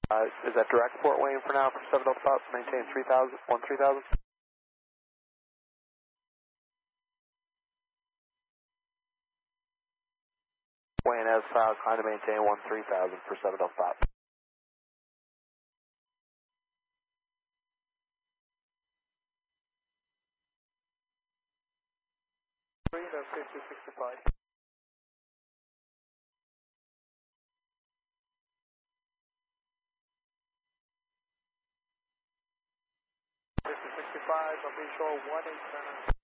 Is that direct port waiting for now from 7 Delta Pop, maintain 3000, 3000? Wayne as filed, kind of maintain 3000 for 7 Delta Pop. Green of 5065. 5065, I'll be sure 187.